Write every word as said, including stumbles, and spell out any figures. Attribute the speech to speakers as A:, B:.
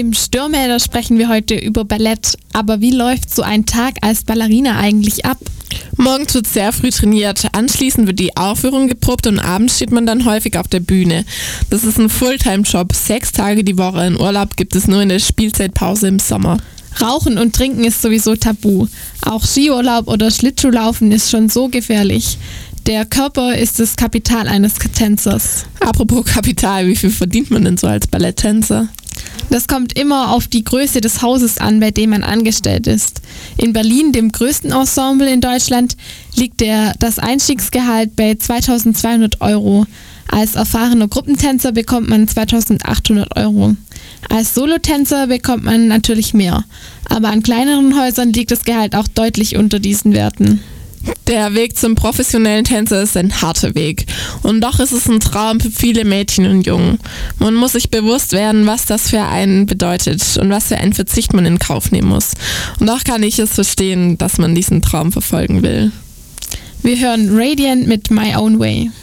A: Im Störmelder sprechen wir heute über Ballett. Aber wie läuft so ein Tag als Ballerina eigentlich ab?
B: Morgens wird sehr früh trainiert, anschließend wird die Aufführung geprobt und abends steht man dann häufig auf der Bühne. Das ist ein Fulltime-Job, sechs Tage die Woche. In Urlaub gibt es nur in der Spielzeitpause im Sommer.
A: Rauchen und Trinken ist sowieso tabu. Auch Skiurlaub oder Schlittschuhlaufen ist schon so gefährlich. Der Körper ist das Kapital eines Tänzers.
B: Apropos Kapital, wie viel verdient man denn so als Balletttänzer?
A: Das kommt immer auf die Größe des Hauses an, bei dem man angestellt ist. In Berlin, dem größten Ensemble in Deutschland, liegt der, das Einstiegsgehalt bei zweitausendzweihundert Euro. Als erfahrener Gruppentänzer bekommt man zweitausendachthundert Euro. Als Solotänzer bekommt man natürlich mehr. Aber an kleineren Häusern liegt das Gehalt auch deutlich unter diesen Werten.
B: Der Weg zum professionellen Tänzer ist ein harter Weg. Und doch ist es ein Traum für viele Mädchen und Jungen. Man muss sich bewusst werden, was das für einen bedeutet und was für einen Verzicht man in Kauf nehmen muss. Und doch kann ich es verstehen, dass man diesen Traum verfolgen will.
A: Wir hören Radiant mit My Own Way.